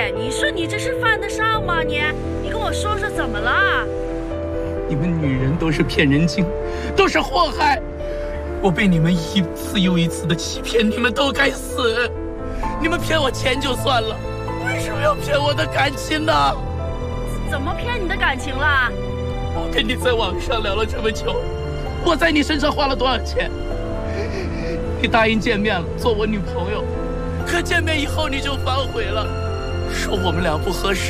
你说你这是犯得上吗？你跟我说说怎么了？ 你们女人都是骗人精，都是祸害。我被你们一次又一次的欺骗，你们都该死。你们骗我钱就算了，为什么要骗我的感情呢？ 怎么骗你的感情了？ 我跟你在网上聊了这么久，我在你身上花了多少钱？你答应见面了，做我女朋友，可见面以后你就反悔了，说我们俩不合适。